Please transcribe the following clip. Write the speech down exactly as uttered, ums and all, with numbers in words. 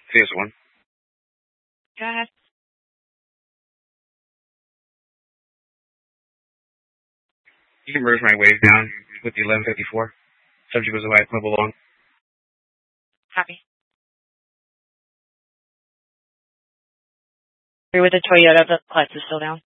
C S one. Go ahead. You can merge my wave down with the eleven fifty-four. Subject was away, move along. Copy. With the Toyota, the clutch is still down.